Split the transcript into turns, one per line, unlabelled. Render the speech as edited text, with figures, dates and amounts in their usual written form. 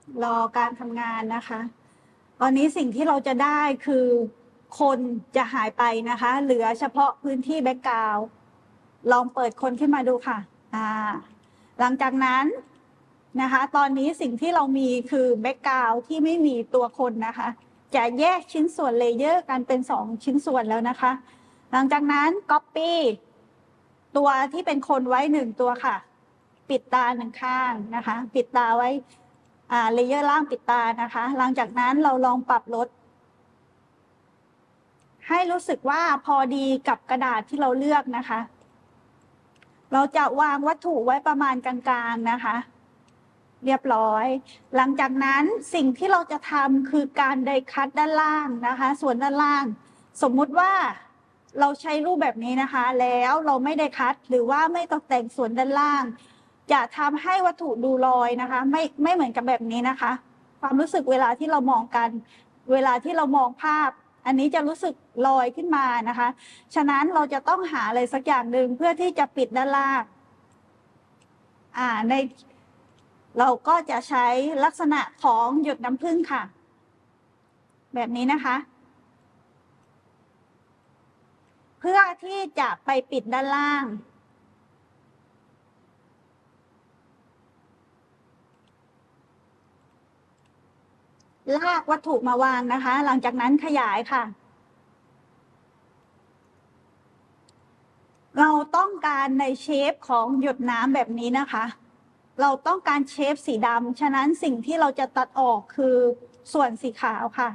รอการทำงานนะคะ ตอนนี้สิ่งที่เราจะได้คือคนจะหายไปนะคะ เหลือเฉพาะพื้นที่แบ็กกราวด์ลองเปิดคนขึ้นมาดูค่ะหลังจากนั้นนะคะ ตอนนี้สิ่งที่เรามีคือแบ็กกราวด์ที่ไม่มีตัวคนนะคะ จะแยกชิ้นส่วนเลเยอร์กันเป็น2ชิ้นส่วนแล้วนะคะ หลังจากนั้น Copy ตัวที่เป็นคนไว้1ตัวค่ะ ปิดตา1ข้างนะคะ ปิดตาไว้เลเยอร์ล่างปิดตานะคะ หลังจากนั้นเราลองปรับลดให้รู้สึกว่าพอดีกับกระดาษที่เราเลือกนะคะ เราจะวางวัตถุไว้ประมาณกลางๆนะคะ เรียบร้อย หลังจากนั้นสิ่งที่เราจะทำคือการไดคัตด้านล่างนะคะ ส่วนด้านล่าง สมมุติว่าเราใช้รูปแบบนี้นะคะ แล้วเราไม่ไดคัตหรือว่าไม่ตกแต่งส่วนด้านล่าง จะทำให้วัตถุดูลอยนะคะ ไม่เหมือนกับแบบนี้นะคะ ความรู้สึกเวลาที่เรามองกัน เวลาที่เรามองภาพ อันนี้จะรู้สึกลอยขึ้นมานะคะ ฉะนั้นเราจะต้องหาอะไรสักอย่างหนึ่งเพื่อที่จะปิดด้านล่างเราก็จะใช้ลักษณะของหยดน้ำผึ้งค่ะ แบบนี้นะคะ เพื่อที่จะไปปิดด้านล่าง ลากวัตถุมาวางนะคะ หลังจากนั้นขยายค่ะ เราต้องการในเชฟของหยดน้ำแบบนี้นะคะ เราต้องการเชฟสีดำฉะนั้นสิ่งที่เราจะตัดออกคือส่วนสีขาวค่ะ